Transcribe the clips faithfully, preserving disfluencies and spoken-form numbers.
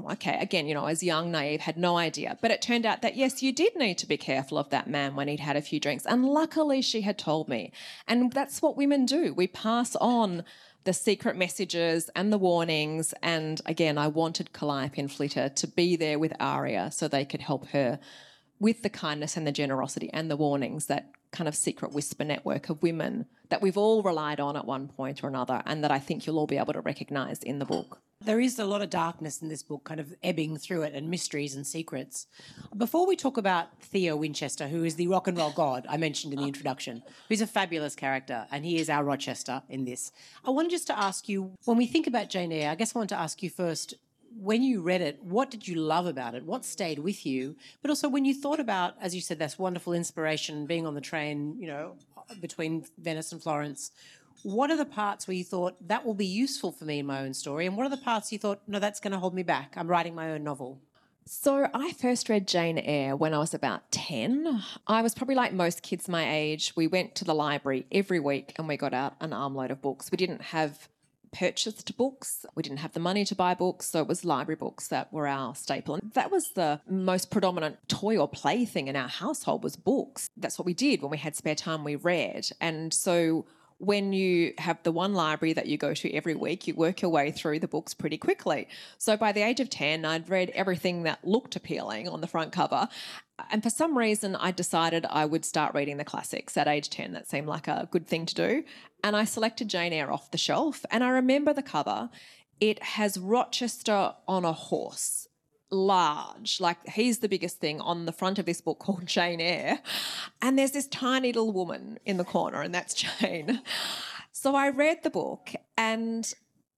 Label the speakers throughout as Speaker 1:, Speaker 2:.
Speaker 1: oh, okay, again, you know, I was young, naive, had no idea. But it turned out that, yes, you did need to be careful of that man when he'd had a few drinks. And luckily she had told me. And that's what women do. We pass on the secret messages and the warnings. And again, I wanted Calliope and Flitter to be there with Arya so they could help her with the kindness and the generosity and the warnings, that kind of secret whisper network of women that we've all relied on at one point or another, and that I think you'll all be able to recognise in the book.
Speaker 2: There is a lot of darkness in this book, kind of ebbing through it, and mysteries and secrets. Before we talk about Theo Winchester, who is the rock and roll god I mentioned in the introduction, who's a fabulous character, and he is our Rochester in this, I wanted just to ask you, when we think about Jane Eyre, I guess I want to ask you first, when you read it, what did you love about it? What stayed with you? But also when you thought about, as you said, this wonderful inspiration, being on the train, you know, between Venice and Florence, what are the parts where you thought, that will be useful for me in my own story? And what are the parts you thought, no, that's going to hold me back? I'm writing my own novel.
Speaker 1: So I first read Jane Eyre when I was about ten. I was probably like most kids my age. We went to the library every week and we got out an armload of books. We didn't have purchased books. We didn't have the money to buy books, so it was library books that were our staple. And that was the most predominant toy or plaything in our household, was books. That's what we did when we had spare time, we read. And so when you have the one library that you go to every week, you work your way through the books pretty quickly. So by the age of ten, I'd read everything that looked appealing on the front cover. And for some reason, I decided I would start reading the classics at age ten. That seemed like a good thing to do. And I selected Jane Eyre off the shelf. And I remember the cover. It has Rochester on a horse, large, like he's the biggest thing on the front of this book called Jane Eyre. And there's this tiny little woman in the corner, and that's Jane. So I read the book, and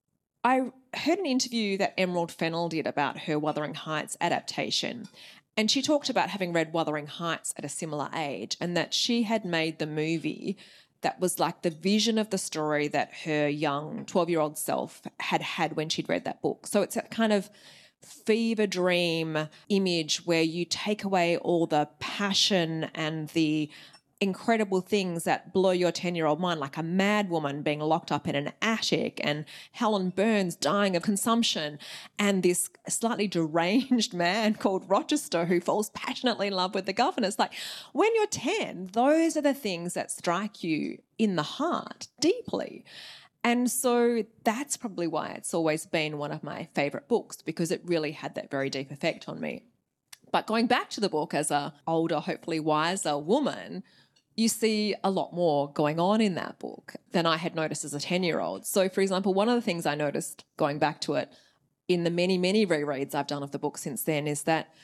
Speaker 1: I heard an interview that Emerald Fennell did about her Wuthering Heights adaptation. And she talked about having read Wuthering Heights at a similar age, and that she had made the movie that was like the vision of the story that her young twelve-year-old self had had when she'd read that book. So it's a kind of fever dream image where you take away all the passion and the incredible things that blow your ten-year-old mind, like a mad woman being locked up in an attic and Helen Burns dying of consumption and this slightly deranged man called Rochester who falls passionately in love with the governess. Like, when you're ten, those are the things that strike you in the heart deeply. And so that's probably why it's always been one of my favourite books, because it really had that very deep effect on me. But going back to the book as a older, hopefully wiser woman, you see a lot more going on in that book than I had noticed as a ten-year-old. So, for example, one of the things I noticed going back to it in the many, many rereads I've done of the book since then is that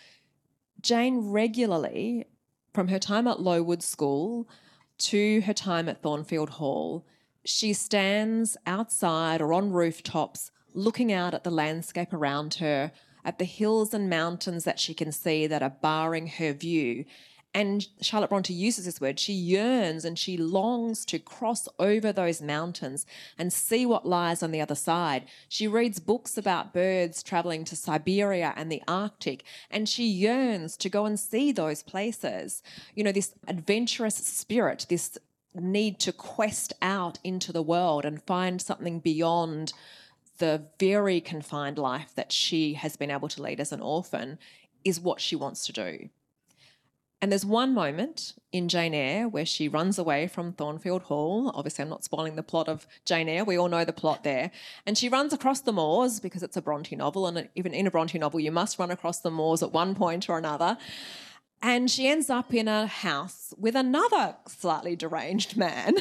Speaker 1: Jane regularly, from her time at Lowood School to her time at Thornfield Hall, she stands outside or on rooftops looking out at the landscape around her, at the hills and mountains that she can see that are barring her view. And Charlotte Bronte uses this word. She yearns and she longs to cross over those mountains and see what lies on the other side. She reads books about birds travelling to Siberia and the Arctic, and she yearns to go and see those places. You know, this adventurous spirit, this need to quest out into the world and find something beyond the very confined life that she has been able to lead as an orphan, is what she wants to do. And there's one moment in Jane Eyre where she runs away from Thornfield Hall. Obviously, I'm not spoiling the plot of Jane Eyre. We all know the plot there. And she runs across the moors because it's a Bronte novel, and even in a Bronte novel, you must run across the moors at one point or another. And she ends up in a house with another slightly deranged man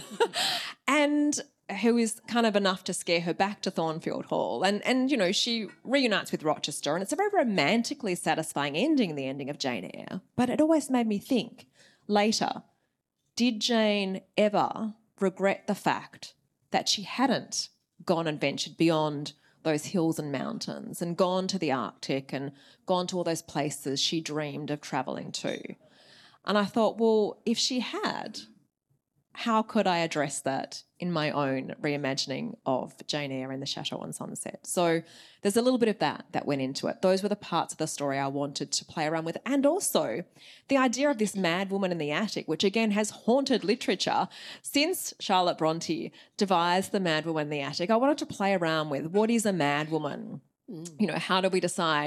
Speaker 1: and who is kind of enough to scare her back to Thornfield Hall. And, and, you know, she reunites with Rochester, and it's a very romantically satisfying ending, the ending of Jane Eyre. But it always made me think later, did Jane ever regret the fact that she hadn't gone and ventured beyond those hills and mountains and gone to the Arctic and gone to all those places she dreamed of travelling to? And I thought, well, if she had, how could I address that in my own reimagining of Jane Eyre and the Chateau on Sunset? So there's a little bit of that that went into it. Those were the parts of the story I wanted to play around with. And also the idea of this mad woman in the attic, which again has haunted literature since Charlotte Bronte devised the mad woman in the attic. I wanted to play around with, what is a mad woman? You know, how do we decide